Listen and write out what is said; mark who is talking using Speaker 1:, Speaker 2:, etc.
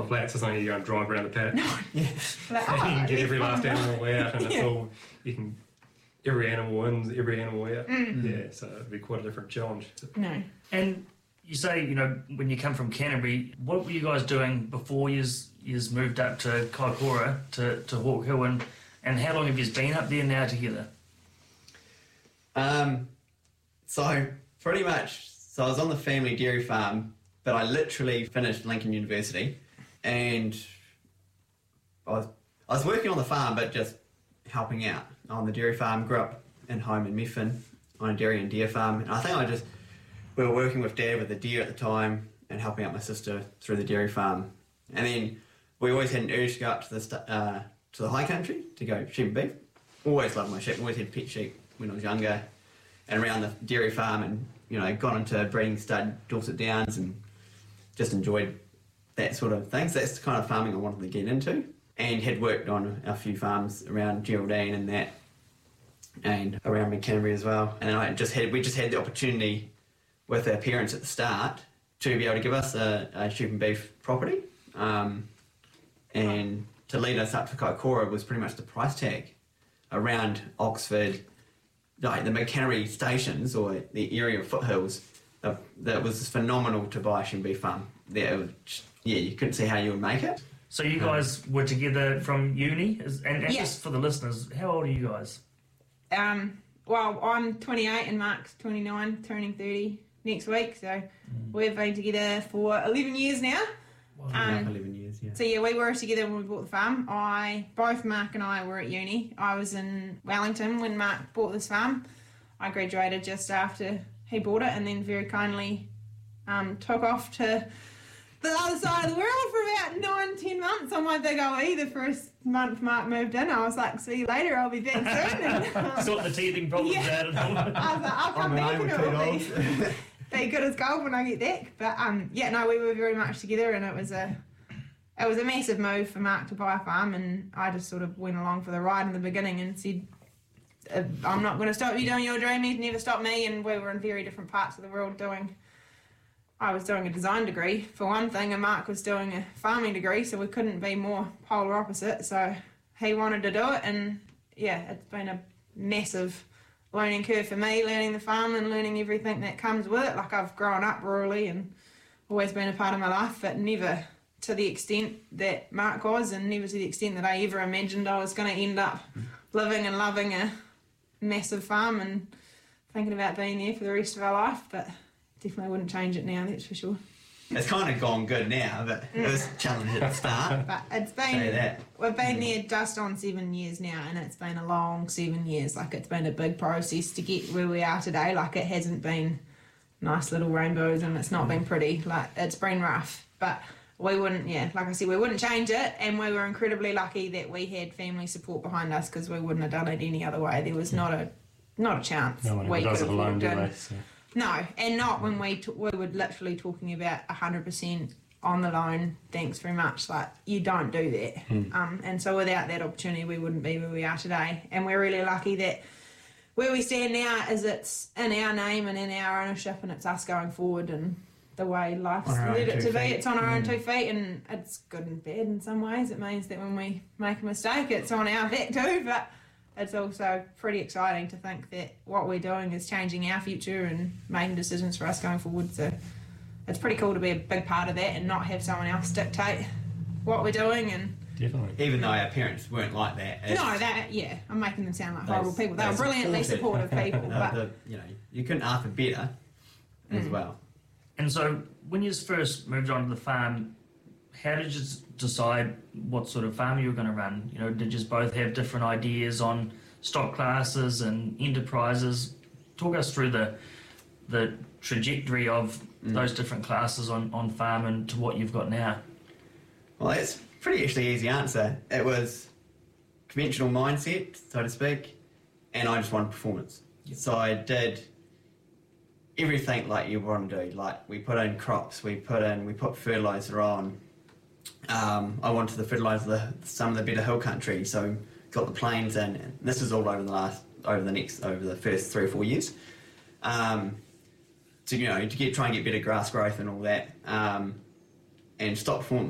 Speaker 1: the flats or something, you go and drive around the paddock.
Speaker 2: Yeah.
Speaker 1: Like, and you can get every last animal out, and it's all, you can, every animal in, every animal out. Yeah, so it'd be quite a different challenge.
Speaker 3: No.
Speaker 4: And you say, you know, when you come from Canterbury, what were you guys doing before you moved up to Kaikoura, to Hawk Hill, and how long have you been up there now together?
Speaker 2: So pretty much, I was on the family dairy farm, but I literally finished Lincoln University, and I was working on the farm, but just helping out on the dairy farm. Grew up in home in Methven on a dairy and deer farm, and I think we were working with Dad with the deer at the time and helping out my sister through the dairy farm. And then we always had an urge to go up to the high country to go sheep and beef. Always loved my sheep, always had pet sheep when I was younger, and around the dairy farm, and you know, got into breeding stud Dorset Downs and just enjoyed that sort of thing. So that's the kind of farming I wanted to get into, and had worked on a few farms around Geraldine and that, and around Canterbury as well. And then we just had the opportunity with our parents at the start to be able to give us a sheep and beef property, and to lead us up to Kaikoura was pretty much the price tag around Oxford, like the Canterbury stations or the area of foothills. That was phenomenal to buy a sheep and beef farm. You couldn't see how you would make it.
Speaker 4: So you guys were together from uni, and just for the listeners, how old are you guys?
Speaker 3: Well, I'm 28 and Mark's 29, turning 30 next week. So we've been together for 11 years now.
Speaker 4: Wow.
Speaker 2: 11 years, yeah.
Speaker 3: So yeah, we were together when we bought the farm. Both Mark and I were at uni. I was in Wellington when Mark bought this farm. I graduated just after he bought it, and then very kindly took off to the other side of the world for about 9-10 months on my big OE. The first month Mark moved in, I was like, see you later, I'll be back soon. And,
Speaker 4: Sort the teething problems out and all.
Speaker 3: I was like, I'll come back and it'll be good as gold when I get back. But we were very much together, and it was a massive move for Mark to buy a farm, and I just sort of went along for the ride in the beginning and said, I'm not going to stop you doing your dream, you've never stopped me. And we were in very different parts of the world I was doing a design degree for one thing, and Mark was doing a farming degree, so we couldn't be more polar opposite. So he wanted to do it, and it's been a massive learning curve for me, learning the farm and learning everything that comes with it. Like, I've grown up rurally and always been a part of my life, but never to the extent that Mark was, and never to the extent that I ever imagined I was going to end up living and loving a massive farm and thinking about being there for the rest of our life. But definitely wouldn't change it now, that's for sure.
Speaker 2: It's kind of gone good now, but it was challenging at the start.
Speaker 3: But it's been, we've been there just on 7 years now, and it's been a long 7 years. Like, it's been a big process to get where we are today. Like, it hasn't been nice little rainbows, and it's not been pretty. Like, it's been rough, but we wouldn't, like I said, we wouldn't change it, and we were incredibly lucky that we had family support behind us, because we wouldn't have done it any other way. There was not a chance.
Speaker 1: No one does it alone, do they? So.
Speaker 3: No, and not when we were literally talking about 100% on the loan, thanks very much. Like, you don't do that. And so without that opportunity, we wouldn't be where we are today. And we're really lucky that where we stand now is it's in our name and in our ownership, and it's us going forward, and the way life's led it to be. It's on our own 2 feet, and it's good and bad in some ways. It means that when we make a mistake, it's on our back too, but it's also pretty exciting to think that what we're doing is changing our future and making decisions for us going forward. So it's pretty cool to be a big part of that and not have someone else dictate what we're doing. And
Speaker 1: definitely,
Speaker 2: even though our parents weren't like that.
Speaker 3: I'm making them sound like horrible people. They were brilliantly supportive people, but
Speaker 2: you couldn't ask for better as well.
Speaker 4: And so, when you first moved onto the farm, how did you decide what sort of farm you were going to run? You know, did you both have different ideas on stock classes and enterprises? Talk us through the trajectory of those different classes on farm and to what you've got now.
Speaker 2: Well, that's pretty actually easy answer. It was conventional mindset, so to speak, and I just wanted performance. Yep. So I did everything like you want to do. Like, we put in crops, we put fertiliser on. I wanted to fertilise some of the better hill country, so got the plains in. And this is all over the first 3 or 4 years. To try and get better grass growth and all that, and stock performance